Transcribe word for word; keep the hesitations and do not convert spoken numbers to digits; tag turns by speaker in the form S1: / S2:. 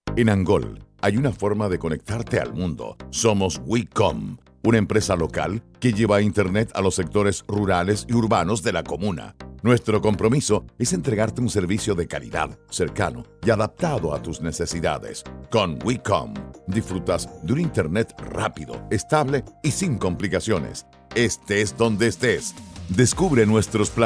S1: En Angol hay una forma de conectarte al mundo. Somos WeCom, una empresa local que lleva Internet a los sectores rurales y urbanos de la comuna. Nuestro compromiso es entregarte un servicio de calidad, cercano y adaptado a tus necesidades. Con WeCom disfrutas de un Internet rápido, estable y sin complicaciones. Estés donde estés. Descubre nuestros planes.